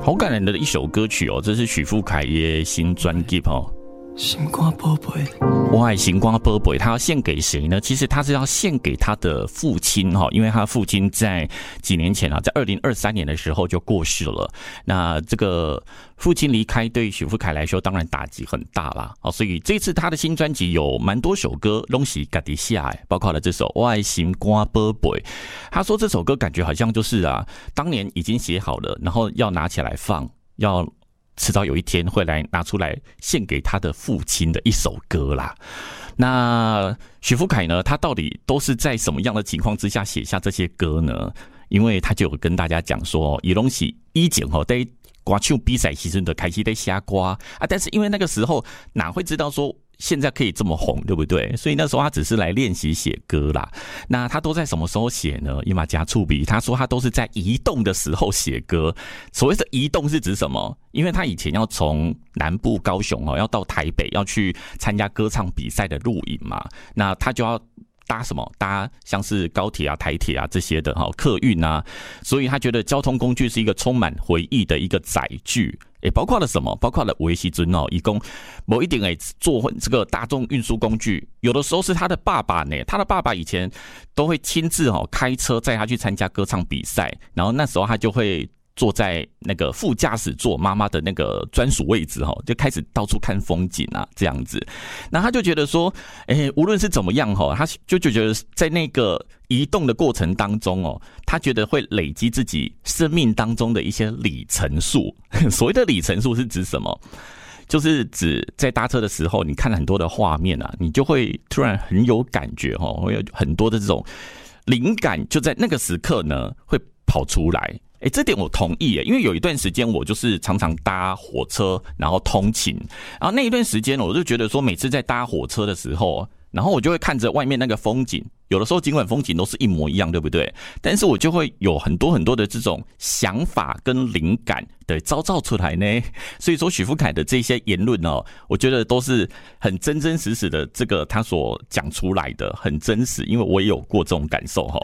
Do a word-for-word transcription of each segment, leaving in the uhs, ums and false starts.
好感人的一首歌曲哦，这是许富凯的新专辑哦。 心肝宝贝， 我爱星光宝贝，他要献给谁呢？其实他是要献给他的父亲哈，因为他父亲在几年前啊，在二零二三年的时候就过世了。那这个父亲离开，对许富凯来说，当然打击很大啦。哦，所以这次他的新专辑有蛮多首歌拢是家己写的，包括了这首《我爱星光宝贝》。他说这首歌感觉好像就是啊，当年已经写好了，然后要拿起来放，要。迟早有一天会来拿出来献给他的父亲的一首歌啦。那许富凯呢，他到底都是在什么样的情况之下写下这些歌呢？因为他就有跟大家讲说，伊拢是以前吼在歌唱比赛时阵就开始在写歌啊，但是因为那个时候哪会知道说现在可以这么红，对不对？所以那时候他只是来练习写歌啦。那他都在什么时候写呢？伊玛加触笔，他说他都是在移动的时候写歌。所谓的移动是指什么？因为他以前要从南部高雄哦，要到台北要去参加歌唱比赛的录影嘛，那他就要搭什么？搭像是高铁啊、台铁啊这些的哈，客运啊，所以他觉得交通工具是一个充满回忆的一个载具。也包括了什么？包括了维西尊哦，一共某一点诶，坐这个大众运输工具，有的时候是他的爸爸呢，他的爸爸以前都会亲自哦开车载他去参加歌唱比赛，然后那时候他就会坐在那个副驾驶座妈妈的那个专属位置就开始到处看风景啊，这样子。那他就觉得说，欸，无论是怎么样他就觉得在那个移动的过程当中哦，他觉得会累积自己生命当中的一些里程数。所谓的里程数是指什么？就是指在搭车的时候，你看了很多的画面啊，你就会突然很有感觉哦，会有很多的这种灵感，就在那个时刻呢会跑出来。哎，这点我同意耶，因为有一段时间我就是常常搭火车，然后通勤，然后那一段时间我就觉得说，每次在搭火车的时候，然后我就会看着外面那个风景，有的时候尽管风景都是一模一样，对不对？但是我就会有很多很多的这种想法跟灵感的昭造出来呢。所以说许富凯的这些言论哦，我觉得都是很真真实实的，这个他所讲出来的很真实，因为我也有过这种感受哈。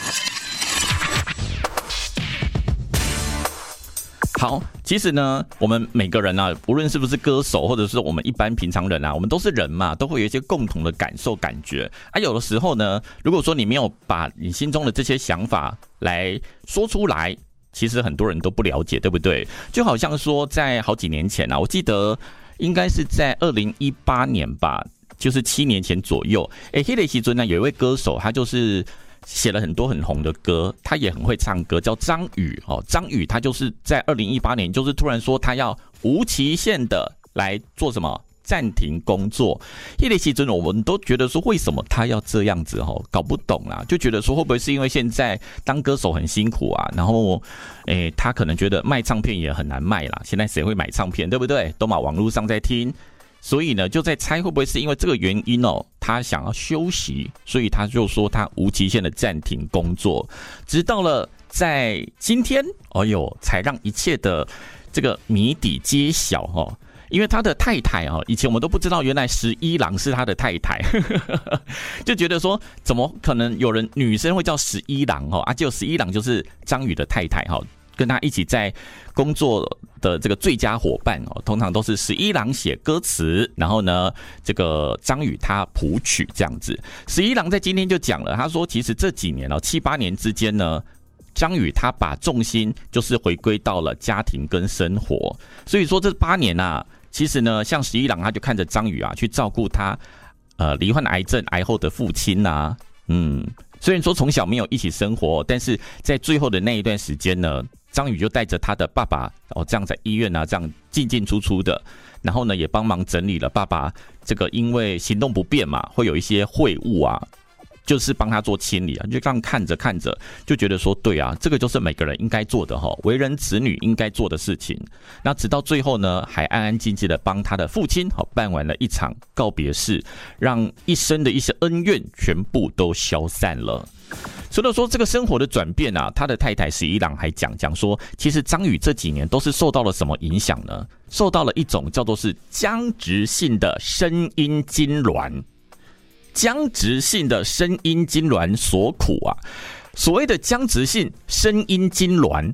好，其实呢，我们每个人啊，无论是不是歌手，或者是我们一般平常人啊，我们都是人嘛，都会有一些共同的感受、感觉啊。有的时候呢，如果说你没有把你心中的这些想法来说出来，其实很多人都不了解，对不对？就好像说，在好几年前啊，我记得应该是在二零一八年吧，就是七年前左右。哎，那个时候呢，有一位歌手，他就是写了很多很红的歌，他也很会唱歌，叫张宇哦。张宇他就是在二零一八年，就是突然说他要无期限的来做什么暂停工作。那个时候我们都觉得说，为什么他要这样子哦？搞不懂啦，就觉得说会不会是因为现在当歌手很辛苦啊？然后，诶，他可能觉得卖唱片也很难卖啦。现在谁会买唱片，对不对？都嘛网络上在听。所以呢，就在猜会不会是因为这个原因哦，他想要休息，所以他就说他无期限的暂停工作，直到了在今天，哎呦，才让一切的这个谜底揭晓哦。因为他的太太哦，以前我们都不知道，原来十一郎是他的太太，就觉得说怎么可能有人女生会叫十一郎哦？啊，就十一郎就是张宇的太太哈。跟他一起在工作的这个最佳伙伴哦，通常都是十一郎写歌词，然后呢，这个张宇他谱曲这样子。十一郎在今天就讲了，他说其实这几年哦，七八年之间呢，张宇他把重心就是回归到了家庭跟生活，所以说这八年啊，其实呢，像十一郎他就看着张宇啊去照顾他呃罹患癌症癌后的父亲啊，嗯。虽然说从小没有一起生活，但是在最后的那一段时间呢，张宇就带着他的爸爸哦，这样在医院啊，这样进进出出的，然后呢也帮忙整理了爸爸这个因为行动不便嘛，会有一些秽物啊，就是帮他做清理啊，就这样看着看着就觉得说，对啊，这个就是每个人应该做的哈，为人子女应该做的事情。那直到最后呢，还安安静静的帮他的父亲好办完了一场告别式，让一生的一些恩怨全部都消散了。除了说这个生活的转变啊，他的太太十一郎还讲讲说，其实张宇这几年都是受到了什么影响呢？受到了一种叫做是僵直性的声音痉挛。僵直性的声音痉挛所苦啊，所谓的僵直性声音痉挛，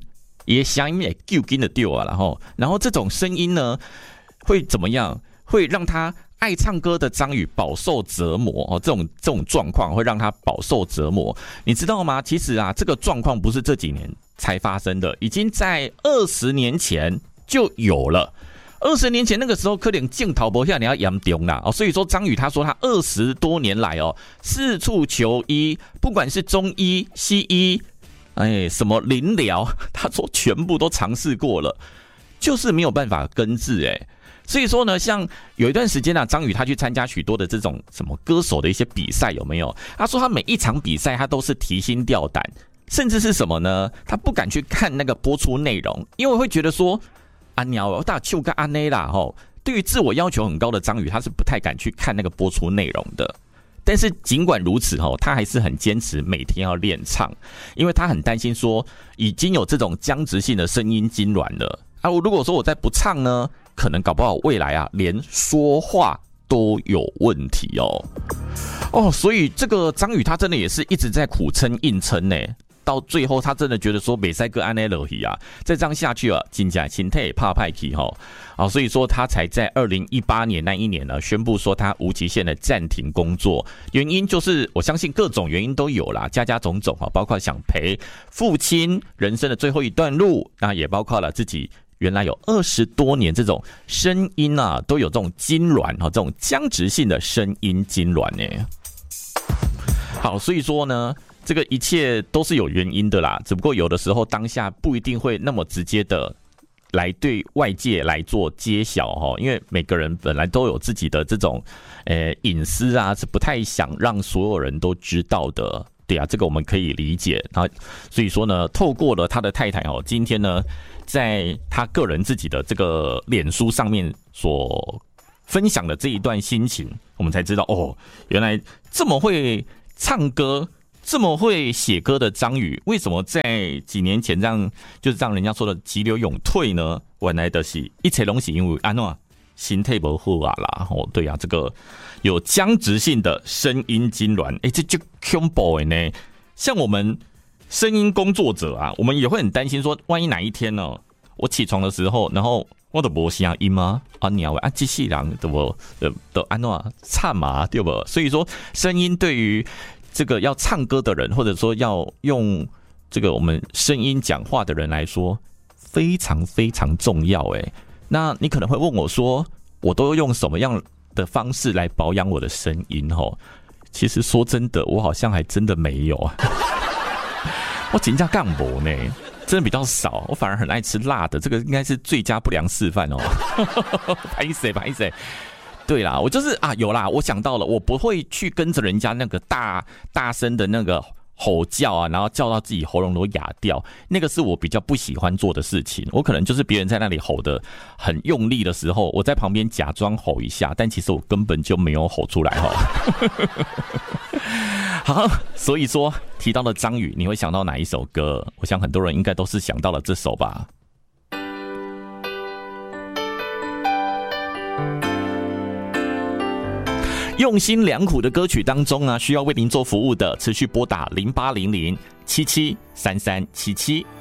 也声音也救紧的丢啊，然后然后这种声音呢会怎么样？会让他爱唱歌的张宇饱受折磨哦，这种这种状况会让他饱受折磨，你知道吗？其实啊，这个状况不是这几年才发生的，已经在二十年前就有了。二十年前那个时候，可能镜头不下你要严重啦哦，所以说张宇他说他二十多年来哦，四处求医，不管是中医、西医，哎，什么灵疗，他说全部都尝试过了，就是没有办法根治哎。所以说呢，像有一段时间啊，张宇他去参加许多的这种什么歌手的一些比赛，有没有？他说他每一场比赛他都是提心吊胆，甚至是什么呢？他不敢去看那个播出内容，因为会觉得说啊，鸟我大就跟安内啦吼。对于自我要求很高的张宇，他是不太敢去看那个播出内容的。但是尽管如此吼，他还是很坚持每天要练唱，因为他很担心说已经有这种僵直性的声音痉挛了啊。如果说我再不唱呢？可能搞不好未来啊，连说话都有问题哦。哦，所以这个张宇他真的也是一直在苦撑硬撑呢。到最后他真的觉得说没赛哥安内落去啊，再这样下去啊，真假心态也怕派去哈。啊，所以说他才在二零一八年那一年呢，宣布说他无期限的暂停工作，原因就是我相信各种原因都有啦，家家种种哈，包括想陪父亲人生的最后一段路，那也包括了自己。原来有二十多年这种声音啊，都有这种痉挛哈，这种僵直性的声音痉挛呢。好，所以说呢，这个一切都是有原因的啦，只不过有的时候当下不一定会那么直接的来对外界来做揭晓哈，因为每个人本来都有自己的这种呃隐私啊，是不太想让所有人都知道的。对啊，这个我们可以理解。然后所以说呢，透过了他的太太哦，今天呢。在他个人自己的这个脸书上面所分享的这一段心情，我们才知道哦，原来这么会唱歌、这么会写歌的张宇，为什么在几年前这样就是让人家说的急流勇退呢？原来的是一切拢是因为安怎心态不好啊啦！哦，对啊，这个有僵直性的声音痉挛，哎，这就恐怖的呢。像我们。声音工作者啊，我们也会很担心说，万一哪一天呢，我起床的时候，然后我的没声音吗？啊，你要啊，机器人对不？都都安怎唱嘛，对不？所以说，声音对于这个要唱歌的人，或者说要用这个我们声音讲话的人来说，非常非常重要。哎，那你可能会问我说，我都用什么样的方式来保养我的声音？吼，其实说真的，我好像还真的没有啊。我真的干无呢，真的比较少。我反而很爱吃辣的，这个应该是最佳不良示范哦。拍谁拍谁？对啦，我就是啊，有啦，我想到了，我不会去跟着人家那个大大声的那个吼叫啊，然后叫到自己喉咙都哑掉，那个是我比较不喜欢做的事情。我可能就是别人在那里吼的很用力的时候，我在旁边假装吼一下，但其实我根本就没有吼出来哈。好，所以说提到了张宇，你会想到哪一首歌？我想很多人应该都是想到了这首吧。用心良苦的歌曲当中啊，需要为您做服务的，持续拨打零八零零七七三三七七。